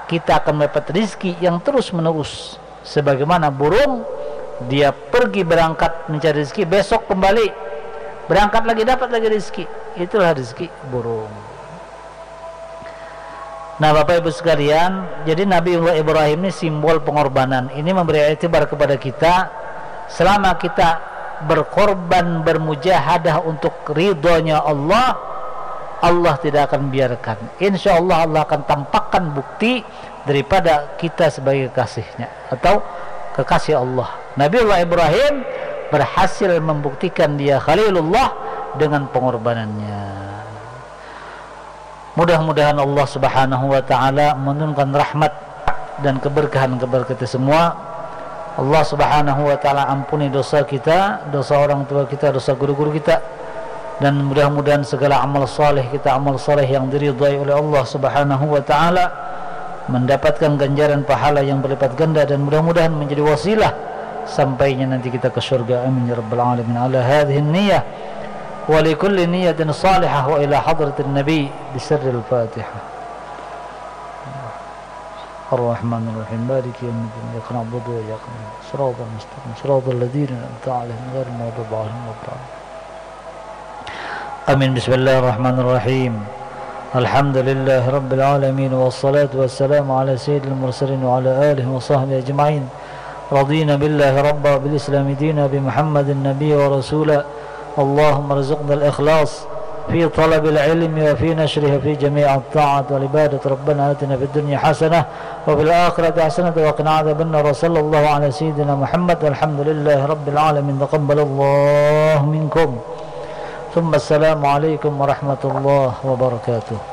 kita akan mendapat rizki yang terus menerus. Sebagaimana burung, dia pergi berangkat mencari rizki, besok kembali berangkat lagi dapat lagi rizki. Itulah rizki burung. Nah Bapak Ibu sekalian, jadi Nabi Ibrahim ini simbol pengorbanan. Ini memberi iktibar kepada kita, selama kita berkorban, bermujahadah untuk ridhonya Allah, Allah tidak akan biarkan. Insya Allah Allah akan tampakkan bukti daripada kita sebagai kasihnya atau kekasih Allah. Nabi Ibrahim berhasil membuktikan dia Khalilullah dengan pengorbanannya. Mudah-mudahan Allah Subhanahu wa taala menurunkan rahmat dan keberkahan kepada kita semua. Allah Subhanahu wa taala ampuni dosa kita, dosa orang tua kita, dosa guru-guru kita, dan mudah-mudahan segala amal saleh kita, amal saleh yang diridhai oleh Allah Subhanahu wa taala, mendapatkan ganjaran pahala yang berlipat ganda, dan mudah-mudahan menjadi wasilah sampainya nanti kita ke surga. Amin ya rabbal alamin. Ala hadhihi niyyah wa li kulli niyyatin salihah wa ila hadratin nabi bisirril fatihah. الرحمن الرحيم مالك يوم الدين إياك نعبد وإياك نستعين صراط المستقيم صراط الذين أنعمت عليهم غير المغضوب عليهم ولا الضالين. آمين. بسم الله الرحمن الرحيم. الحمد لله رب العالمين والصلاة والسلام على سيد المرسلين وعلى آله وصحبه أجمعين. رضينا بالله ربا بالإسلام دينا بمحمد النبي ورسولا. اللهم ارزقنا الإخلاص في طلب العلم وفي نشره في جميع الطاعات والعبادة. ربنا آتنا في الدنيا حسنة وفي الآخرة حسنة وقنا عذاب النار. وصلى الله على سيدنا محمد والحمد لله رب العالمين. تقبل الله منكم. ثم السلام عليكم ورحمة الله وبركاته.